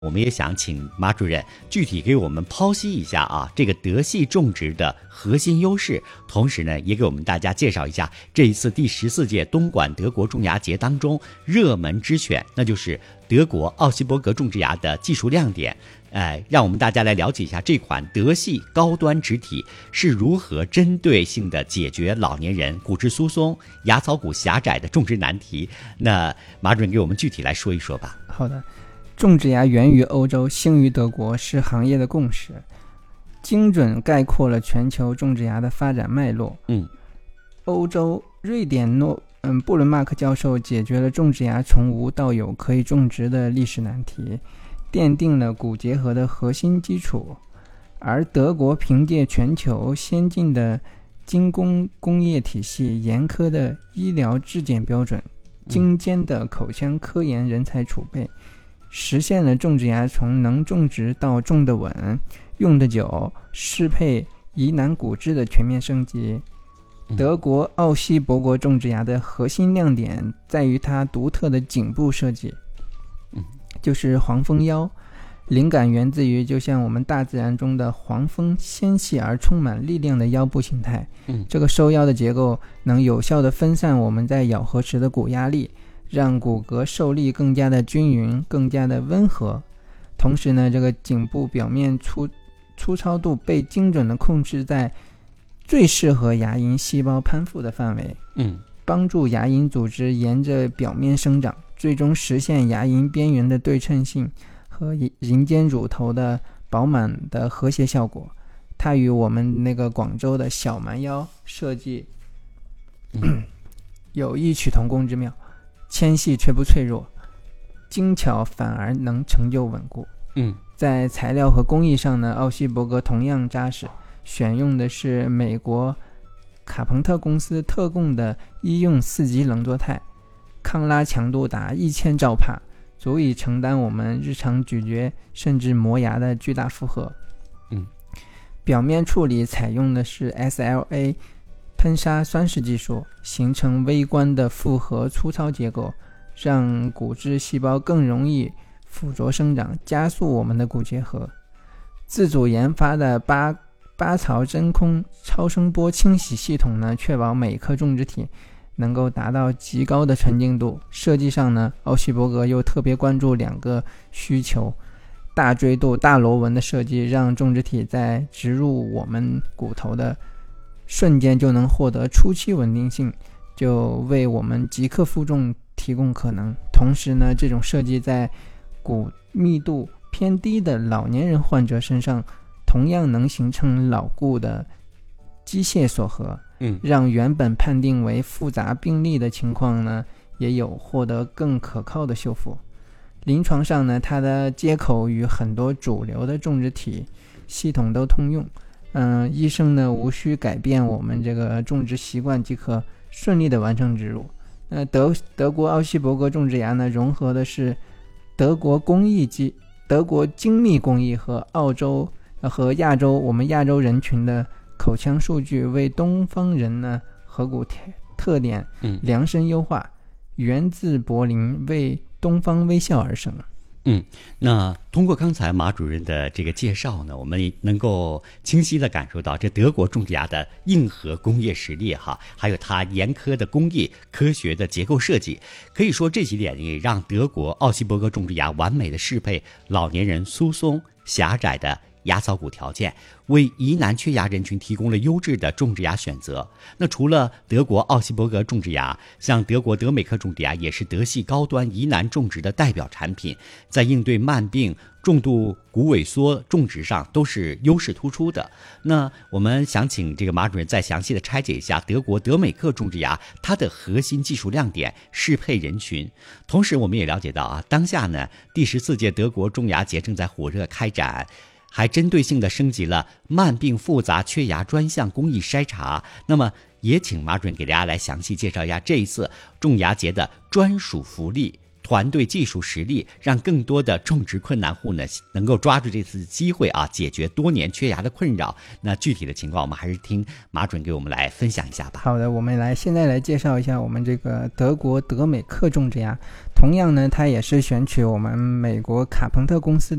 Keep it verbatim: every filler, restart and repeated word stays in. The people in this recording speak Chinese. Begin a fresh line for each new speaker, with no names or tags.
我们也想请马主任具体给我们剖析一下啊，这个德系种植的核心优势，同时呢，也给我们大家介绍一下这一次第十四届东莞德国种芽节当中热门之选，那就是德国奥希伯格种植芽的技术亮点。哎，让我们大家来了解一下这款德系高端植体是如何针对性的解决老年人骨质疏松、芽草骨狭窄的种植难题。那马主任给我们具体来说一说吧。
好的。种植芽源于欧洲，兴于德国是行业的共识，精准概括了全球种植芽的发展脉络。
嗯，
欧洲瑞典诺嗯布伦马克教授解决了种植芽从无到有可以种植的历史难题，奠定了骨结合的核心基础。而德国凭借全球先进的精工工业体系、严苛的医疗质检标准、精尖的口腔科研人才储备，实现了种植芽从能种植到种得稳、用得久、适配疑难骨质的全面升级。德国奥希伯格种植芽的核心亮点在于它独特的颈部设计，就是黄蜂腰，灵感源自于就像我们大自然中的黄蜂纤细而充满力量的腰部形态。这个收腰的结构能有效地分散我们在咬合时的骨压力，让骨骼受力更加的均匀，更加的温和。同时呢，这个颈部表面粗粗糙度被精准的控制在最适合牙龈细胞攀附的范围，
嗯，
帮助牙龈组织沿着表面生长，最终实现牙龈边缘的对称性和龈间乳头的饱满的和谐效果。它与我们那个广州的小蛮腰设计、嗯、有异曲同工之妙，纤细却不脆弱，精巧反而能成就稳固。
嗯，
在材料和工艺上呢，奥希伯格同样扎实，选用的是美国卡朋特公司特供的医用四级冷作态，抗拉强度达一千兆帕，足以承担我们日常咀嚼甚至磨牙的巨大负荷。
嗯，
表面处理采用的是 S L A 喷砂酸式技术，形成微观的复合粗糙结构，让骨质细胞更容易附着生长，加速我们的骨结合。自主研发的八八槽真空超声波清洗系统呢，确保每颗种植体能够达到极高的纯净度。设计上呢，奥希伯格又特别关注两个需求：大锥度、大螺纹的设计，让种植体在植入我们骨头的瞬间就能获得初期稳定性，就为我们即刻负重提供可能。同时呢，这种设计在骨密度偏低的老年人患者身上同样能形成牢固的机械锁合，
嗯，
让原本判定为复杂病例的情况呢，也有获得更可靠的修复。临床上呢，它的接口与很多主流的种植体系统都通用。嗯、呃，医生呢无需改变我们这个种植习惯即可顺利的完成植入。呃，德德国奥希伯格种植芽呢，融合的是德国工艺及德国精密工艺和澳洲、呃、和亚洲我们亚洲人群的口腔数据，为东方人呢颌骨特点量身优化，嗯、源自柏林，为东方微笑而生。
嗯，那通过刚才马主任的这个介绍呢，我们能够清晰地感受到这德国种植芽的硬核工业实力哈，还有它严苛的工艺、科学的结构设计，可以说这几点也让德国奥希伯格种植芽完美的适配老年人疏松狭窄的芽草骨条件，为疑难缺牙人群提供了优质的种植芽选择。那除了德国奥希伯格种植芽，像德国德美克种植芽也是德系高端疑难种植的代表产品，在应对慢病、重度骨萎缩种植上都是优势突出的。那我们想请这个马主任再详细的拆解一下德国德美克种植芽它的核心技术亮点、适配人群。同时我们也了解到啊，当下呢第十四届德国种牙节正在火热开展，还针对性的升级了慢病复杂缺牙专项工艺筛查。那么也请马主任给大家来详细介绍一下这一次种牙节的专属福利、 团队技术实力，让更多的种植困难户呢能够抓住这次机会啊，解决多年缺芽的困扰。那具体的情况，我们还是听马主任给我们来分享一下吧。
好的，我们来现在来介绍一下我们这个德国德美克种植芽。同样呢，它也是选取我们美国卡朋特公司